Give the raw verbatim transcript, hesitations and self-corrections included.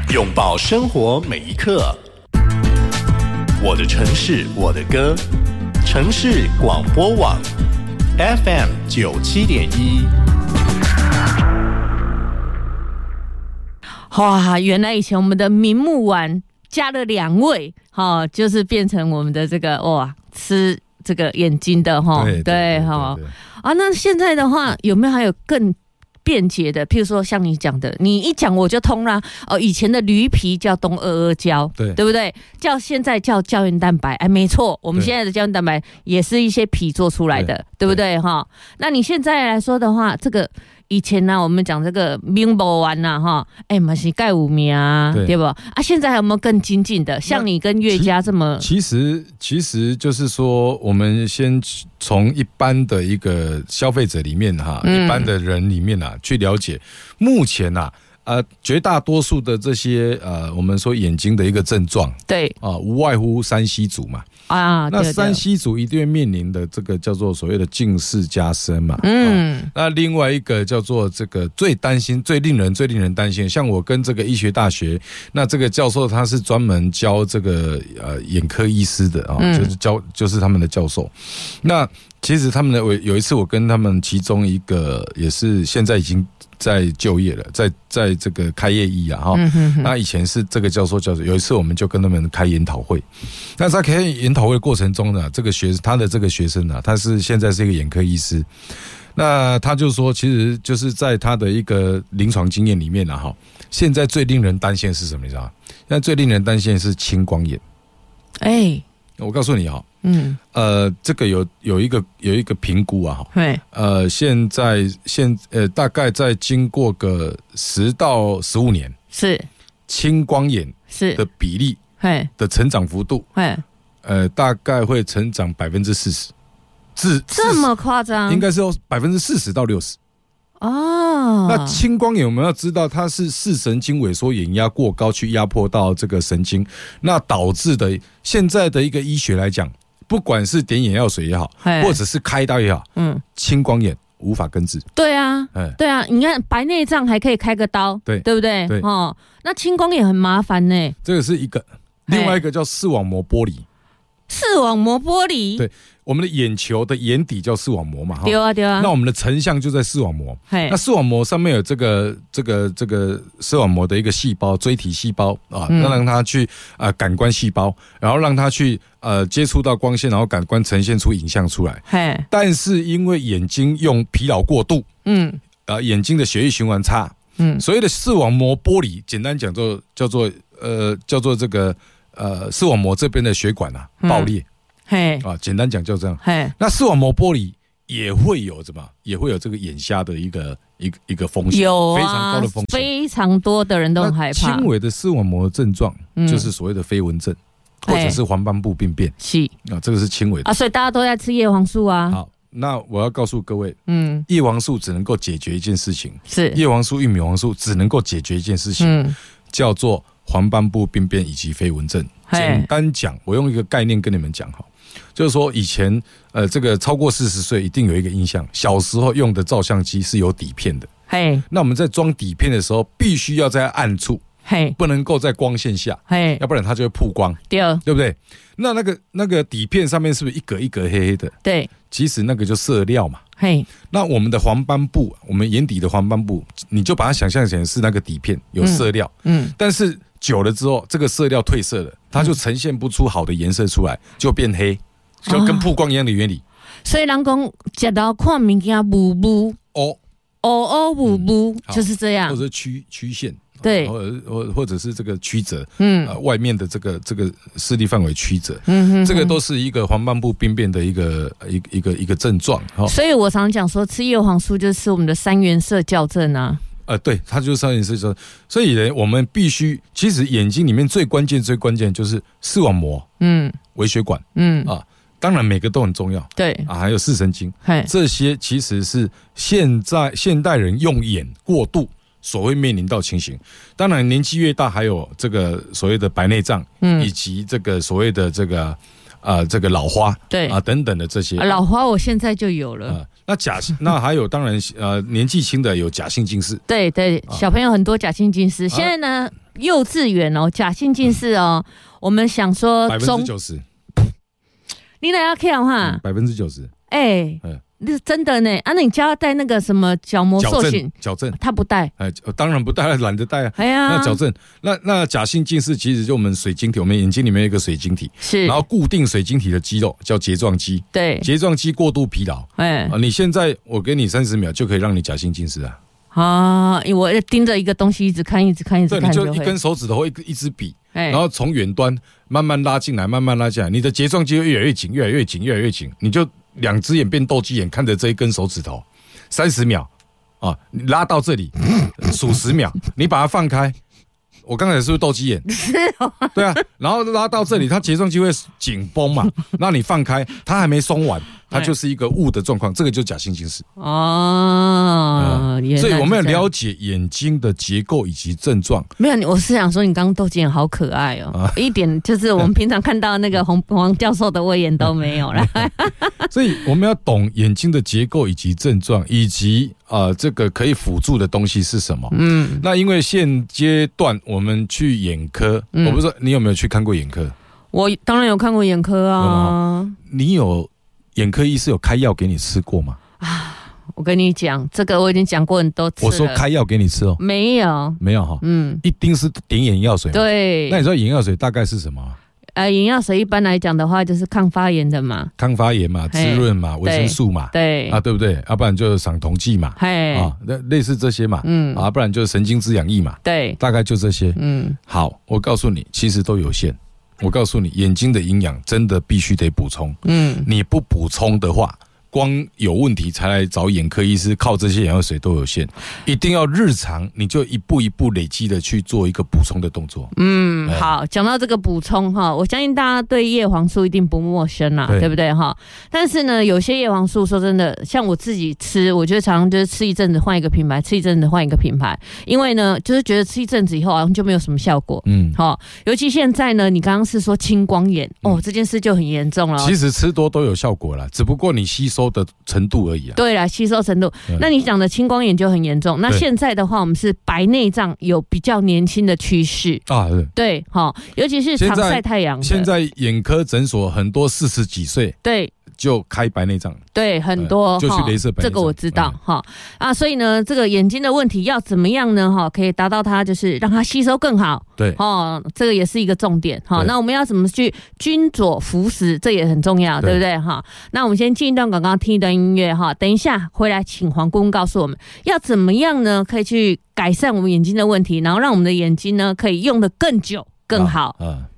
拥抱生活每一刻。我的城市，我的歌，城市广播网 F M 九七点一。 哇，原来以前我们的名目丸加了两味，哈、哦，就是变成我们的这个哇吃这个眼睛的哈，对哈啊。那现在的话，有没有还有更便捷的？譬如说像你讲的，你一讲我就通啦。哦，以前的驴皮叫东阿阿胶，对对不对？叫现在叫胶原蛋白，哎，没错，我们现在的胶原蛋白也是一些皮做出来的， 对, 对不对哈？那你现在来说的话，这个。以前呢、啊，我们讲这个名不丸呐，哈，哎，嘛是盖五名啊，对不？啊，现在还有没有更精进的？像你跟岳家这么， 其实其实就是说，我们先从一般的一个消费者里面哈，嗯、一般的人里面啊，去了解目前啊。呃，绝大多数的这些呃，我们说眼睛的一个症状，对啊、呃，无外乎三 C 族嘛啊，那三 C 族一定会面临的这个叫做所谓的近视加深嘛，嗯、啊，那另外一个叫做这个最担心、最令人、最令人担心，像我跟这个医学大学，那这个教授他是专门教这个呃眼科医师的啊，就是教就是他们的教授，那其实他们的我有一次我跟他们其中一个也是现在已经。在就业了，在在这个开业医啊哈，那以前是这个教授教授，有一次我们就跟他们开研讨会，那在开研讨会的过程中呢，这个学他的这个学生啊，他是现在是一个眼科医师，那他就说，其实就是在他的一个临床经验里面啊哈，现在最令人担心的是什么？你知道吗？现在最令人担心的是青光眼。哎、欸，我告诉你哈。嗯，呃，这个有有一个有一个评估啊，对，呃，现在现呃大概在经过个十到十五年，是青光眼是的比例，嘿的成长幅度，嘿，呃，大概会成长百分之四十，至这么夸张？ 应该是有百分之四十到六十。哦，那青光眼我们要知道，它是视神经萎缩、眼压过高去压迫到这个神经，那导致的现在的一个医学来讲。不管是点眼药水也好，或者是开刀也好，嗯，青光眼无法根治。对啊，对啊，你看白内障还可以开个刀，对，对不对？对哦，那青光眼很麻烦呢。这个是一个，另外一个叫视网膜剥离。视网膜剥离，对，我们的眼球的眼底叫视网膜嘛，对啊对啊。那我们的成像就在视网膜，那视网膜上面有这个这个这个视网膜的一个细胞，锥体细胞啊，嗯、让它去啊、呃、感官细胞，然后让它去呃接触到光线，然后感官呈现出影像出来。嘿，但是因为眼睛用疲劳过度，嗯，啊、呃、眼睛的血液循环差，嗯，所谓的视网膜剥离，简单讲做叫做呃叫做这个。呃，视网膜这边的血管啊爆裂，嘿、嗯，啊，简单讲就这样。嘿，那视网膜剥离也会有什么？也会有这个眼瞎的一个一个一个风险，有啊，非常高的风险，非常多的人都很害怕。轻微的视网膜症状就是所谓的飞蚊症，嗯、或者是黄斑部病变，是啊，这个是轻微的啊，所以大家都在吃叶黄素啊。好，那我要告诉各位，嗯，叶黄素只能够解决一件事情，是叶黄素、玉米黄素只能够解决一件事情，嗯，叫做。黄斑部病变以及飞蚊症，简单讲，我用一个概念跟你们讲哈，就是说以前呃，这个超过四十岁一定有一个印象，小时候用的照相机是有底片的，嘿，那我们在装底片的时候，必须要在暗处，嘿，不能够在光线下，嘿，要不然它就会曝光，对，对不对？那那个那个底片上面是不是一格一格黑黑的？对，其实那个就色料嘛。嘿，那我们的黄斑部，我们眼底的黄斑部，你就把它想象成是那个底片有色料，嗯，嗯但是久了之后，这个色料褪色了，它就呈现不出好的颜色出来，就变黑，就跟曝光一样的原理。哦、所以人讲吃到看物件雾雾，哦哦哦雾雾，就是这样，或者是曲曲线。对，或或者是这个曲折，嗯、呃，外面的这个这个视力范围曲折，嗯哼哼，这个都是一个黄斑部病变的一个一个一个一个症状。所以我常讲说，吃叶黄素就是吃我们的三原色校正啊。呃，对，它就是三原色校正。所以呢，我们必须，其实眼睛里面最关键、最关键就是视网膜，嗯，微血管，嗯啊。当然，每个都很重要，对啊，还有视神经，这些其实是现在现代人用眼过度所会面临到情形。当然年纪越大还有这个所谓的白内障，嗯，以及这个所谓的这个啊、呃、这个老花，对啊等等的这些、啊、老花我现在就有了、呃、 那假性，那还有当然呃年纪轻的有假性近视。 对对，小朋友很多假性近视。现在呢，幼稚园哦，假性近视哦，我们想说百分之九十， 你哪要看哈？ 百分之九十， 哎。那是真的呢，啊，那你叫他戴那个什么角膜塑形， 矫正， 他不戴， 哎，当然不戴，懒得戴啊。 哎呀， 那矫正，那那假性近视其实就我们水晶体，我们眼睛里面有一个水晶体， 是，然后固定水晶体的肌肉叫睫状肌， 对， 睫状肌过度疲劳， 哎， 啊，你现在我给你三十秒就可以让你假性近视啊。 啊，我盯着一个东西一直看，一直看，一直看， 对，你就一根手指头一一支笔，然后从远端慢慢拉进来，慢慢拉进来，你的睫状肌越来越紧，越来越紧，越来越紧，你就。两只眼变斗鸡眼，看着这一根手指头，三十秒啊，你拉到这里，数十秒，你把它放开。我刚才是不是斗鸡眼？ 是哦。 对啊，然后拉到这里，它睫状肌会紧绷嘛，那你放开，它还没松完，它就是一个雾的状况，这个就假性近视。 哦、嗯， 所以我们要了解眼睛的结构以及症状。 没有，我是想说，你刚刚斗鸡眼好可爱哦、喔啊，一点就是我们平常看到那个洪黄教授的威严都没有了。 所以我们要懂眼睛的结构以及症状，以及啊、呃、这个可以辅助的东西是什么。嗯，那因为现阶段我们去眼科，嗯、我不知道你有没有去看过眼科？ 我当然有看过眼科啊。 嗯、你有眼科医师有开药给你吃过吗？ 啊，我跟你讲，这个我已经讲过很多次了。 我说开药给你吃哦， 没有， 没有哈，嗯，一定是点眼药水。 对， 那你知道眼药水大概是什么？ 呃，眼药水一般来讲的话，就是抗发炎的嘛， 抗发炎嘛，滋润嘛，维生素嘛， 对啊，对不对？要不然就是赏酮剂嘛，啊，那类似这些嘛，嗯，啊，不然就是神经滋养液嘛， 对， 大概就这些。嗯，好，我告诉你，其实都有限。我告诉你，眼睛的营养真的必须得补充。嗯，你不补充的话，光有问题才来找眼科医师，靠这些眼药水都有限，一定要日常你就一步一步累积的去做一个补充的动作。 嗯，好，讲到这个补充哈，我相信大家对叶黄素一定不陌生啦， 对, 对不对哈？但是呢，有些叶黄素说真的，像我自己吃，我觉得常常就是吃一阵子换一个品牌，吃一阵子换一个品牌，因为呢，就是觉得吃一阵子以后好像就没有什么效果。嗯，好，尤其现在呢，你刚刚是说青光眼哦、嗯，这件事就很严重了。 其实吃多都有效果啦，只不过你吸收的程度而已啊。 对啦，吸收程度。那你讲的青光眼就很严重。那现在的话，我们是白内障有比较年轻的趋势啊。对，对，好，尤其是常晒太阳的。 现在眼科诊所很多四十几岁， 对， 就开白内障。 对，很多、呃、 就去雷射白内障， 这个我知道哈、嗯、啊。所以呢，这个眼睛的问题要怎么样呢？哈，可以达到它就是让它吸收更好。 对， 哦，这个也是一个重点哈。那我们要怎么去均佐服食，这也很重要， 对, 对不对哈？那我们先进一段广告，听一段音乐哈。等一下回来，请黄顾问告诉我们要怎么样呢？可以去改善我们眼睛的问题，然后让我们的眼睛呢可以用得更久更好。嗯。